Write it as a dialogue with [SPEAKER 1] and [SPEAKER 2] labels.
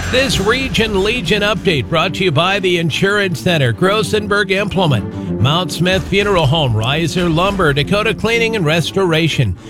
[SPEAKER 1] This Region Legion update brought to you by the Insurance Center, Grossenberg Implement, Mount Smith Funeral Home, Riser Lumber, Dakota Cleaning and Restoration,